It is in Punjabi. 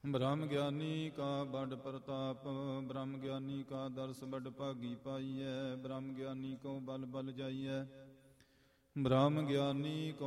ਬ੍ਰਹਮ ਗਿਆਨੀ ਕਾ ਬੜ ਪ੍ਰਤਾਪ, ਬ੍ਰਹਮ ਗਿਆਨੀ ਕਾ ਦਰਸ ਬੜ ਭਾਗੀ ਪਾਈਐ, ਬ੍ਰਹਮ ਗਿਆਨੀ ਕੋ ਬਲ ਬਲ ਜਾਈਐ, ਬ੍ਰਹਮ ਗਿਆਨੀ ਕੋ